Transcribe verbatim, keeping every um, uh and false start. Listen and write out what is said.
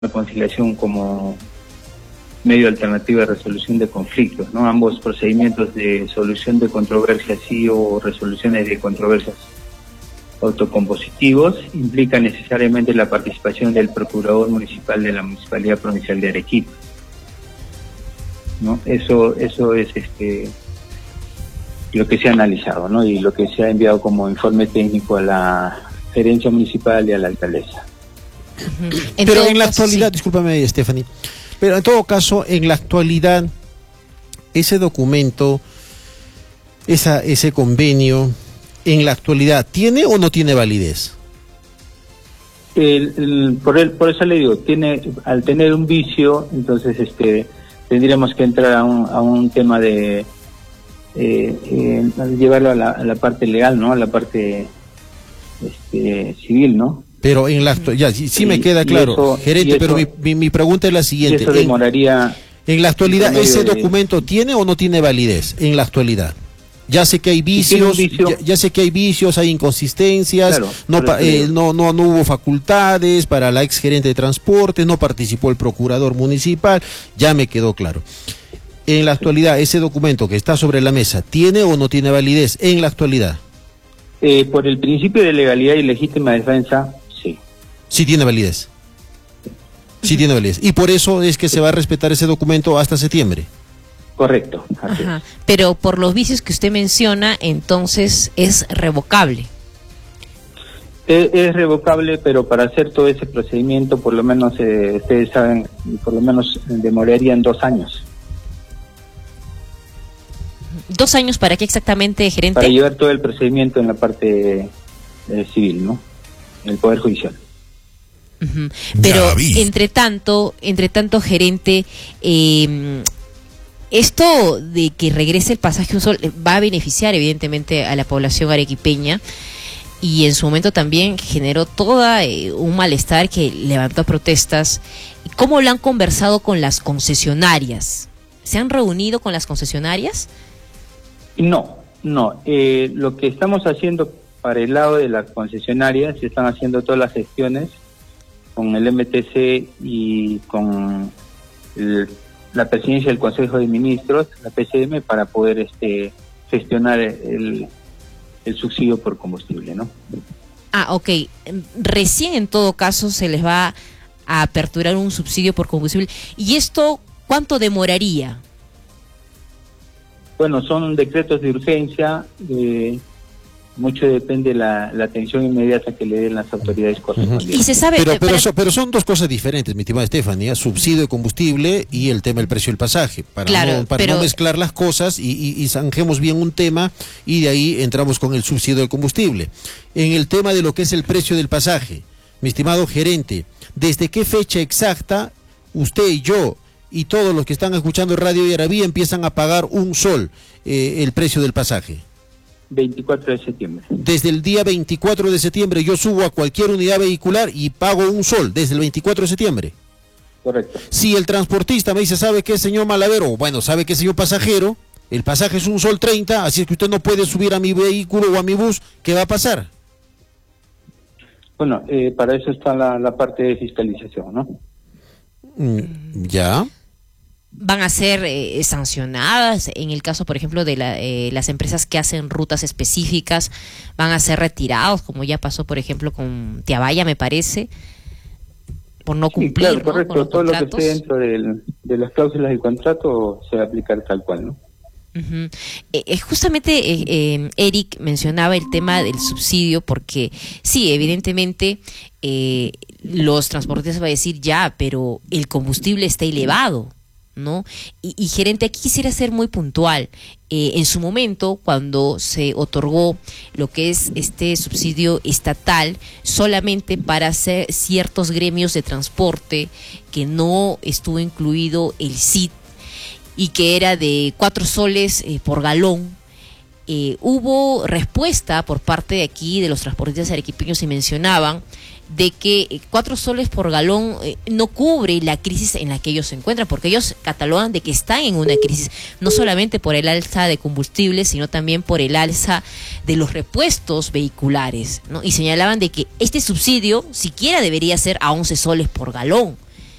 la conciliación como medio alternativo de resolución de conflictos, ¿no? Ambos procedimientos de solución de controversias sí o resoluciones de controversias autocompositivos implican necesariamente la participación del procurador municipal de la Municipalidad Provincial de Arequipa, ¿no? Eso, eso es este lo que se ha analizado, ¿no? Y lo que se ha enviado como informe técnico a la gerencia municipal y a la alcaldesa. Pero en la actualidad, sí. Discúlpame, Stephanie, pero en todo caso, en la actualidad, ese documento, esa, ese convenio, en la actualidad, ¿tiene o no tiene validez? El, el, por, el, por eso le digo, tiene, al tener un vicio, entonces este tendríamos que entrar a un, a un tema de eh, eh, llevarlo a la, a la parte legal, ¿no? A la parte este, civil, ¿no? Pero en la actualidad, sí, sí me queda claro, eso, gerente, eso, pero mi, mi, mi pregunta es la siguiente. Eso demoraría... En, en la actualidad, ¿ese de... documento tiene o no tiene validez en la actualidad? Ya sé que hay vicios, si vicio, ya, ya sé que hay vicios, hay inconsistencias, claro, no, pa, eh, no, no, no hubo facultades para la ex gerente de transporte, no participó el procurador municipal, ya me quedó claro. En la actualidad, ese documento que está sobre la mesa, ¿tiene o no tiene validez en la actualidad? Eh, por el principio de legalidad y legítima defensa, sí. Sí tiene validez. Sí tiene validez. Y por eso es que se va a respetar ese documento hasta septiembre. Correcto. Así Ajá. Es. Pero por los vicios que usted menciona, entonces es revocable. Es, es revocable, pero para hacer todo ese procedimiento, por lo menos, eh, ustedes saben, por lo menos demorarían dos años. ¿Dos años para qué exactamente, gerente? Para llevar todo el procedimiento en la parte eh, civil, ¿no? En el Poder Judicial. Uh-huh. Pero, entre tanto, entre tanto, gerente, eh, esto de que regrese el pasaje un sol va a beneficiar evidentemente a la población arequipeña y en su momento también generó todo eh, un malestar que levantó protestas. ¿Cómo lo han conversado con las concesionarias? ¿Se han reunido con las concesionarias? No, no. Eh, lo que estamos haciendo para el lado de las concesionarias, se están haciendo todas las gestiones con el M T C y con el, la presidencia del Consejo de Ministros, la P C M, para poder este gestionar el, el subsidio por combustible, ¿no? Ah, ok. Recién en todo caso se les va a aperturar un subsidio por combustible. ¿Y esto cuánto demoraría? Bueno, son decretos de urgencia, eh, mucho depende de la, la atención inmediata que le den las autoridades correspondientes. Y se sabe, pero, pero, para... so, pero son dos cosas diferentes, mi estimada Estefanía, subsidio de combustible y el tema del precio del pasaje, para, claro, no, para pero... no mezclar las cosas y, y, y zanjemos bien un tema y de ahí entramos con el subsidio del combustible. En el tema de lo que es el precio del pasaje, mi estimado gerente, ¿desde qué fecha exacta usted y yo y todos los que están escuchando Radio Yarabí empiezan a pagar un sol eh, el precio del pasaje? veinticuatro de septiembre. Desde el día veinticuatro de septiembre yo subo a cualquier unidad vehicular y pago un sol, desde el veinticuatro de septiembre. Correcto. Si el transportista me dice, ¿sabe qué, señor Malavero? Bueno, ¿sabe qué, señor pasajero? El pasaje es un sol treinta, así es que usted no puede subir a mi vehículo o a mi bus, ¿qué va a pasar? Bueno, eh, para eso está la, la parte de fiscalización, ¿no? Mm, ya. ¿Van a ser eh, sancionadas en el caso, por ejemplo, de la, eh, las empresas que hacen rutas específicas? ¿Van a ser retirados, como ya pasó, por ejemplo, con Tiabaya, me parece, por no cumplir? Sí, claro, ¿no? correcto. Con los todo contratos? Lo que esté dentro del, de las cláusulas del contrato se va a aplicar tal cual, ¿no? Uh-huh. Eh, justamente eh, eh, Eric mencionaba el tema del subsidio porque sí, evidentemente eh, los transportistas van a decir ya, pero el combustible está elevado, ¿no? Y, y gerente, aquí quisiera ser muy puntual. Eh, en su momento, cuando se otorgó lo que es este subsidio estatal solamente para hacer ciertos gremios de transporte, que no estuvo incluido el C I T y que era de cuatro soles eh, por galón, eh, hubo respuesta por parte de aquí de los transportistas arequipeños y mencionaban de que eh, cuatro soles por galón eh, no cubre la crisis en la que ellos se encuentran, porque ellos catalogan de que están en una crisis, no solamente por el alza de combustible, sino también por el alza de los repuestos vehiculares, ¿no? Y señalaban de que este subsidio siquiera debería ser a once soles por galón.